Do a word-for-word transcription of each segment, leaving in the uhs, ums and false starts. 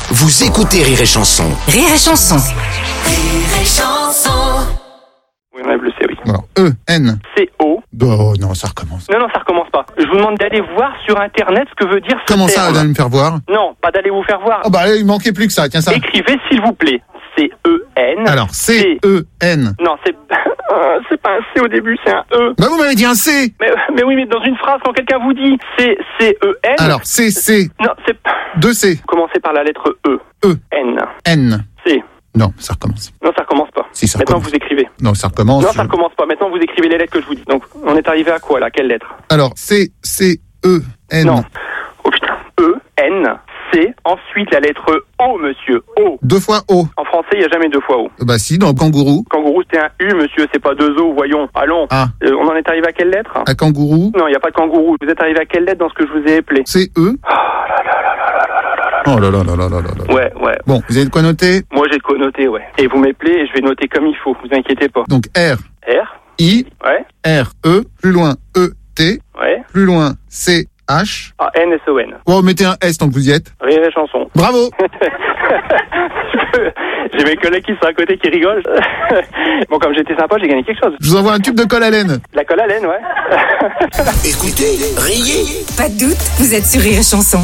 Vous écoutez Rire et Chanson. Rire et Chanson. Rire et Chanson. Oui, on enlève le C, oui. Alors, E, N. C O. Oh non, ça recommence. Non, non, ça recommence pas. Je vous demande d'aller voir sur Internet ce que veut dire ce Comment ça, terme. d'aller me faire voir? Non, pas d'aller vous faire voir. Oh bah, il manquait plus que ça, tiens ça. Écrivez, s'il vous plaît. C E N. Alors, C, E, N. Non, c'est... c'est pas un C au début, c'est un E. Bah, vous m'avez dit un C. Mais, mais oui, mais dans une phrase, quand quelqu'un vous dit C, C, E, N... Alors, C, C. Non, c'est... Deux C. Commencez par la lettre E. E. N. N. C. Non, ça recommence. Non, ça recommence pas. Si, ça Maintenant, recommence. vous écrivez. Non, ça recommence. Non, ça recommence pas. Maintenant, vous écrivez les lettres que je vous dis. Donc, on est arrivé à quoi, là? Quelle lettre? Alors, C, C, E, N. Non. Oh putain. E, N, C, ensuite la lettre O, monsieur. O. Deux fois O. En français, il n'y a jamais deux fois O. Bah si, dans kangourou. Kangourou, c'était un U, monsieur, c'est pas deux O, voyons. Allons. Ah. Euh, on en est arrivé à quelle lettre? À kangourou. Non, il n'y a pas de kangourou. Vous êtes arrivé à quelle lettre dans ce que je vous ai appelé? C, E. Oh là là là là là là là. Ouais, ouais. Bon, vous avez de quoi noter? Moi, j'ai de quoi noter, ouais. Et vous m'appelez et je vais noter comme il faut, vous inquiétez pas. Donc R, R. I, Ouais. R, E, plus loin E, T, Ouais. plus loin C, H. Ah, N, S, O, N. Bon, mettez un S tant que vous y êtes. Rire et Chanson. Bravo. J'ai mes collègues qui sont à côté qui rigolent. Bon, comme j'étais sympa, j'ai gagné quelque chose. Je vous envoie un tube de colle à laine. La colle à laine, ouais. Écoutez, riez. Pas de doute, vous êtes sur Rire et Chanson.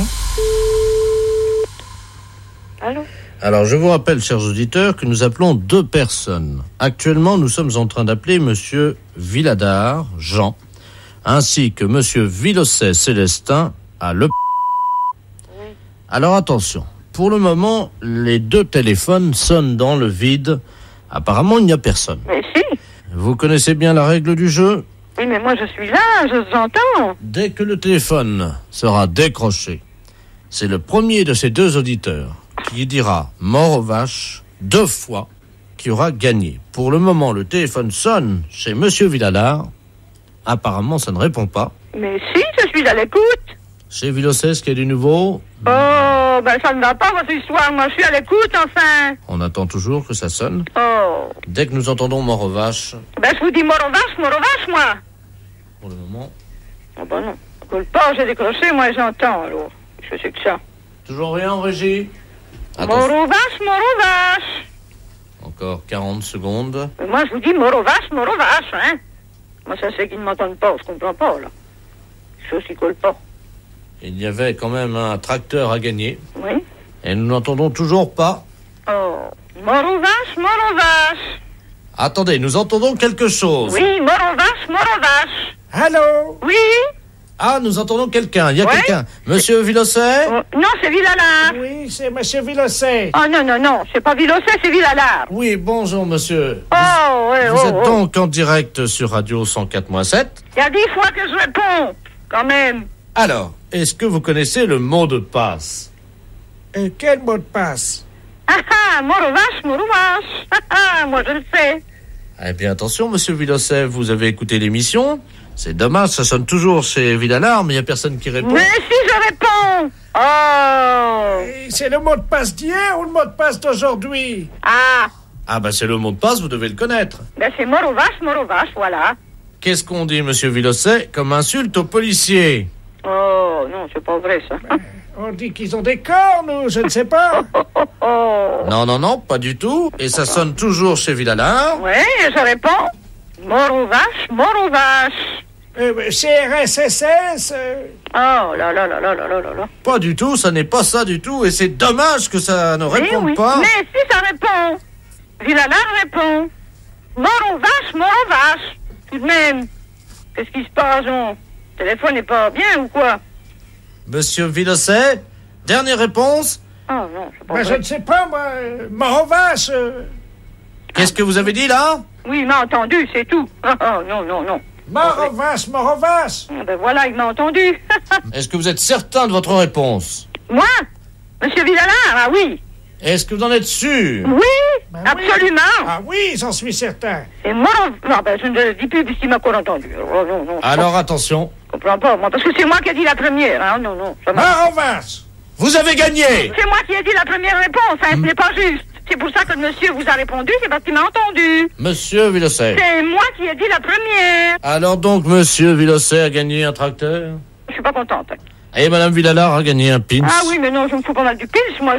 Allô? Alors, je vous rappelle, chers auditeurs, que nous appelons deux personnes. Actuellement, nous sommes en train d'appeler Monsieur Villadard, Jean, ainsi que Monsieur Villosset, Célestin, à Le... Oui. Alors, attention. Pour le moment, les deux téléphones sonnent dans le vide. Apparemment, il n'y a personne. Mais si. Vous connaissez bien la règle du jeu? Oui, mais moi je suis là, je vous entends. Dès que le téléphone sera décroché, c'est le premier de ces deux auditeurs qui dira « mort aux vaches » deux fois qui aura gagné. Pour le moment, le téléphone sonne chez Monsieur Villalard. Apparemment, ça ne répond pas. Mais si, je suis à l'écoute. Chez Villosset, ce qu'il y a du nouveau, Oh, ben ça ne va pas votre histoire, moi je suis à l'écoute enfin. on attend toujours que ça sonne. Oh, Dès que nous entendons « mort aux vaches », ben je vous dis mort aux vaches, mort aux vaches, moi. pour le moment, Ah ben non, coule pas, j'ai décroché, moi j'entends alors. Je sais que ça. toujours rien en régie. Mort Attention, aux vaches, mort aux vaches. encore quarante secondes. Mais moi je vous dis mort aux vaches, mort aux vaches, hein. Moi ça c'est qu'ils ne m'entendent pas, je comprends pas là. Chose qui colle pas. Il y avait quand même un tracteur à gagner. Oui. Et nous n'entendons toujours pas. Oh, mort aux vaches, mort aux vaches. Attendez, nous entendons quelque chose. Oui, mort aux vaches, mort aux vaches. Allô? Oui. Ah, nous entendons quelqu'un. Il y a Ouais. quelqu'un. Monsieur Villosset? Oh, non, c'est Villalard. Oui, c'est Monsieur Villosset. Oh non, non, non, c'est pas Villosset, c'est Villalard. Oui, bonjour, monsieur. Oh, ouais, Vous oh, êtes oh. donc en direct sur Radio cent quatre point sept. Il y a dix fois que je réponds, quand même. Alors, est-ce que vous connaissez le mot de passe? Euh, quel mot de passe? Ah ah, mort aux vaches, mort aux vaches. Ah ah, moi je le sais. Eh bien, attention, monsieur Villosset, vous avez écouté l'émission. C'est dommage, ça sonne toujours chez Villalard, mais il n'y a personne qui répond. Mais si je réponds. Oh. Et c'est le mot de passe d'hier ou le mot de passe d'aujourd'hui? Ah, Ah, bah c'est le mot de passe, vous devez le connaître. ben c'est mort aux vaches, mort aux vaches, voilà. Qu'est-ce qu'on dit, monsieur Villosset, comme insulte aux policiers? Oh, non, c'est pas vrai ça. On dit qu'ils ont des cornes ou je ne sais pas. Oh, oh, oh. Non, non, non, pas du tout. Et ça sonne toujours chez Villalard. Ouais, je réponds. Mort aux vaches, mort aux vaches. Euh, C R S S S euh, Oh là là là là là là là là. Pas du tout, ça n'est pas ça du tout. Et c'est dommage que ça ne Oui, réponde oui. pas. Mais si ça répond. Villalard répond. Mort aux vaches, mort aux vaches. Tout de même. Qu'est-ce qui se passe, on? Le téléphone n'est pas bien ou quoi? Monsieur Villosset, dernière réponse. Oh non, c'est pas ben, je vrai. ne sais pas, moi. euh, Morovas. euh, Qu'est-ce que vous avez dit là? Oui, il m'a entendu, c'est tout. Oh, oh, non, non, non. Morovas, Morovas. Ah, ben voilà, il m'a entendu. Est-ce que vous êtes certain de votre réponse? Moi? Monsieur Villalard, ah oui. Est-ce que vous en êtes sûr? Oui, Ben oui. absolument. Ah oui, j'en suis certain. Et moi, non, ben je ne le dis plus puisqu'il m'a encore entendu. Oh, non, non, Alors attention, je comprends pas, moi, parce que c'est moi qui ai dit la première, hein, non, non. ça m'a- Morovas. vous avez gagné. C'est moi qui ai dit la première réponse, hein, ce n'est pas juste. C'est pour ça que le monsieur vous a répondu, c'est parce qu'il m'a entendu. Monsieur Villosset. C'est moi qui ai dit la première. Alors donc, monsieur Villosset a gagné un tracteur Je suis pas contente. et madame Villalard a gagné un pins. Ah oui, mais non, je me fous pas mal du pils, moi.